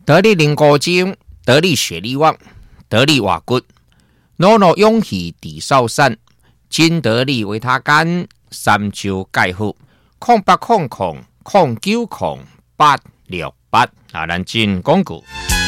得力灵果精、得力雪力旺、得力瓦骨、诺诺勇气抵少散、金得力维他干、三焦钙护、0800090868啊，咱进广告。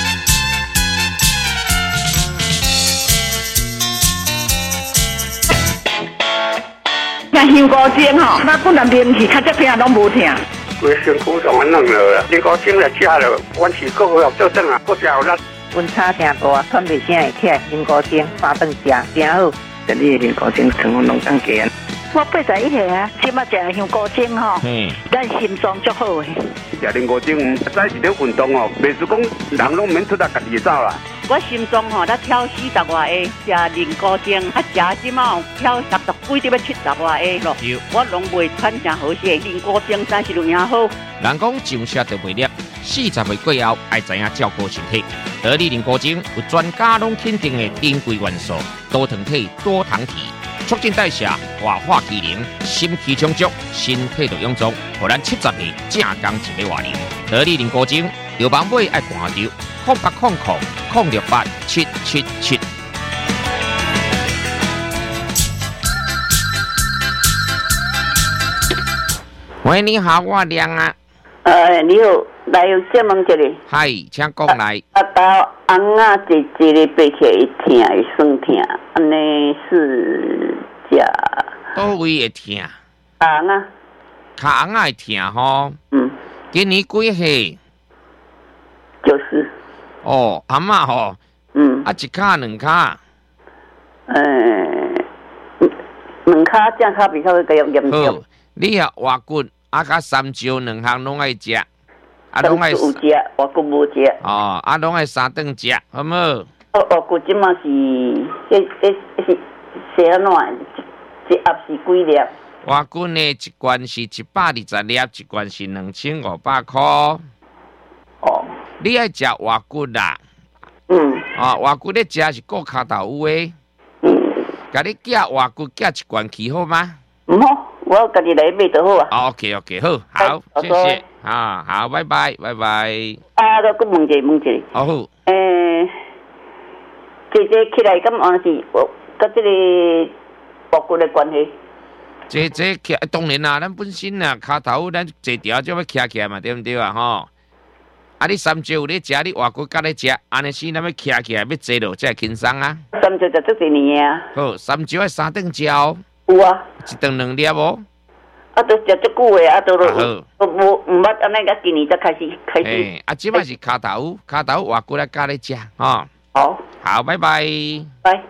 像香菇精吼，那本来面去，较这片拢无疼。 规身躯上啊软了，香菇精来吃了，阮是够好做阵啊，够食有力。 温差真大，喘袂声会起来，香菇精八顿食，真好。 这里的香菇精成分拢当加。 我81岁啊，即马食香菇精吼，咱心脏足好诶。 食香菇精，早是咧运动哦，袂是讲人拢免出来家己走啦。 我心脏吼，才跳40外下，食香菇精，啊食即马跳60几点要70外下咯。我拢袂喘真好势，香菇精真是有影好。 人讲上车就袂粒，40岁过后爱知影照顾身体。得力灵果精有专家拢肯定的珍贵元素，多糖体、多糖体。促进代谢、活化机能、心气充足，身体就臃肿，互咱70岁正刚一个活龄。得力灵果精，药房买爱看着0800-068-777。喂，你好，我亮啊。 你好，来有请问一下。 嗨，请讲来。 包红啊，一个背起来疼，会酸疼，安尼是食。 倒位会疼？ 红啊。 卡红啊会疼吼。今年几岁 ？90。 哦，阿嬷吼。啊，一卡两卡。 两卡正卡比较会严重。 好，你啊活骨啊，甲三焦两项拢爱食。 啊，拢爱有食，我骨无食。 哦，啊，拢爱三顿食，好无？ 我骨即嘛是，是安怎？一盒是几粒？ 我骨呢，一罐是120粒，一罐是2500块。 哦， 你爱食活骨啦？啊，活骨咧食是顾骹头有诶。甲你寄活骨寄一罐去好吗？ 唔好，我家己来买就好啊。 OK， 好，谢谢。啊，好，拜拜。 啊，再问一下。 好。 姐起来咁安是，甲这个包骨的关系。 姐起，当然啦，咱本身啊，骹头咱坐条就要徛起来嘛，对不对啊？吼。啊，你三焦有咧食，你活骨甲咧食，安尼时咱要徛起来要坐落才会轻松啊。 三焦就足一年啊。 好，三焦要三顿食哦。 有啊。 一顿2粒哦。 啊，都食足久诶，啊，都无捌安尼，甲今年才开始。 啊，即摆是骹头活骨来加咧食，吼。好，拜拜。 拜。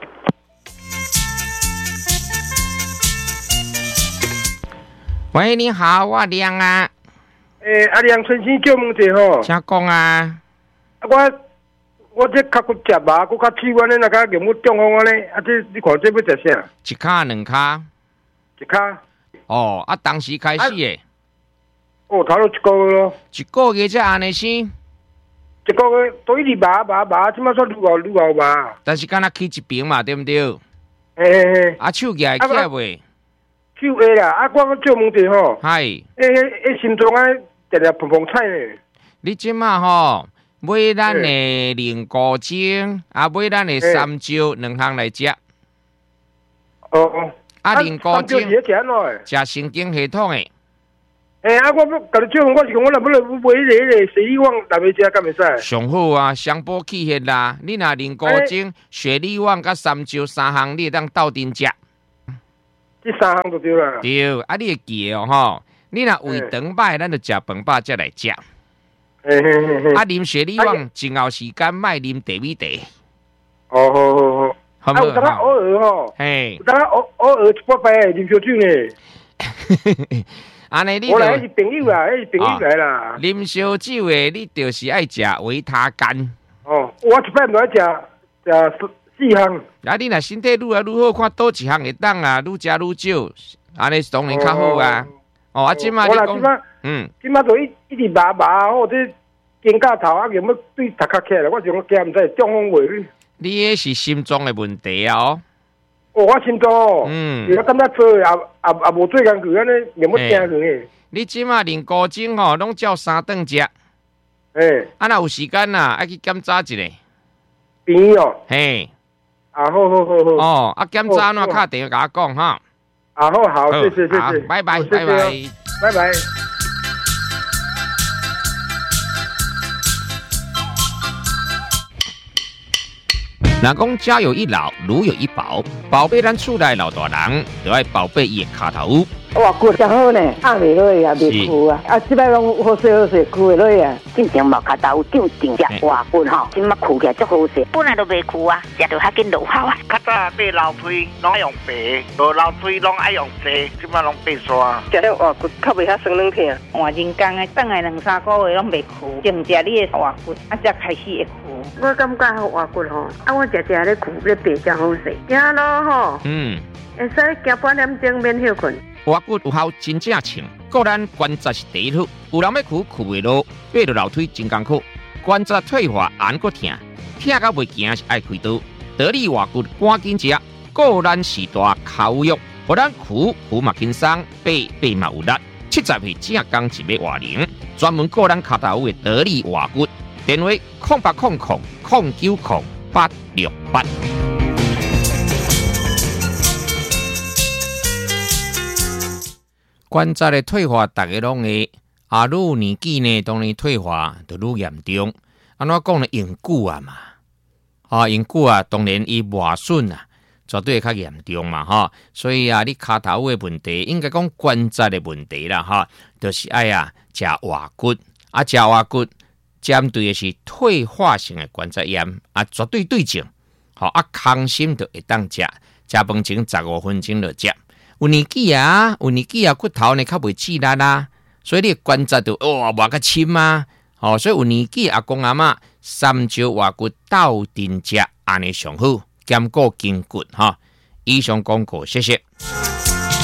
喂，你好，我亮啊。 阿亮，先生叫问一下吼。 请讲啊。 我这脚骨食麻，骨较手安尼，那甲用我中风安尼，啊，这你看这要食啥？ 一卡两卡？ 一卡。 哦，啊，当时开始诶。 哦，头1个月咯。 1个月才安尼先。 1个月都一直麻，即摆说愈熬麻。 但是敢若起一边嘛，对不对？啊，手举会起来袂？ 手会啦，啊，我借问一下吼。 嗨。 心脏啊，定定砰砰踩呢。 你即马吼买咱的灵果精，啊，买咱的三焦2项来食。 哦。 啊，灵果精食神经系统诶。 啊，我要甲你借问，我是讲我若要买迄个雪力旺来要食，敢会使？ 上好啊，双补气血啦。你若灵果精、雪力旺甲三焦3项，你会当斗阵食。 这3项就对啦。 对，啊，你会记哦吼。你若胃肠歹，咱就食饭饱才来食。啊，啉雪力旺前后时间莫啉茶米茶。 好。 好有当偶尔吼，有当偶尔一摆摆啉烧酒呢。 安尼你我来是朋友啦，是朋友来啦。 啉烧酒诶，你就是爱食维他干。 哦，我一摆唔爱食4项。 啊，你若身体愈来愈好，看倒一项会当啊，愈食愈少，安尼当然较好啊。啊，即马你讲， 即马就一直麻或者肩胛头啊，用要对头壳起来，我想我惊唔知中风袂。 你迄是心脏的问题啊！ 我心脏我感觉做也无做工具，安尼连要惊去。 你即马灵果精吼，拢照3顿食。 啊，若有时间啦，爱去检查一下。 病哦。 嘿。 啊，好。 哦，啊，检查那打电话甲我讲哈。 啊，好，谢谢。 拜拜。若讲家有一老，如有一宝，宝贝咱厝内老大人，就爱宝贝伊的骹头。 哇，骨真好呢，压袂落去啊，袂枯啊，即摆拢好势，枯袂落去啊。 进前无骹头长定只活骨吼，即摆枯起来足好势，本来都袂枯啊，食着较紧落效啊。 较早买老腿拢爱用白，无老腿拢爱用细，即摆拢白刷。 食了活骨较袂遐酸软疼， 换人工的，等下2-3个月拢袂枯，净食你的活骨，才开始会枯。 我感觉活骨吼，我食咧枯咧白真好势，行咯吼。会使行半点钟免休困。 活骨有效真正像，个咱关节是第一好，有人要枯袂落，爬落楼梯真艰苦，关节退化按个疼，疼到袂行是爱开刀。得力活骨赶紧食，个咱时大口肉，互咱枯嘛轻松，爬嘛有力。70岁正刚一尾活龄，专门个咱脚头的得力活骨，电话0800090868。关节的退化，大家拢会愈有年纪呢，当然退化就愈严重。安怎讲呢？用久啊嘛，用久啊，当然伊磨损啊，绝对会较严重嘛，所以啊，你骹头的问题，应该讲关节的问题啦，就是爱食活骨，食活骨针对的是退化性的关节炎，绝对对症。空心就会当食饭前15分钟就食。有年纪啊，骨头呢较袂刺力啦，所以你关节就磨较深啊。所以有年纪阿公阿嬷3招活骨斗阵食，安尼上好，兼顾筋骨以上广告，谢谢。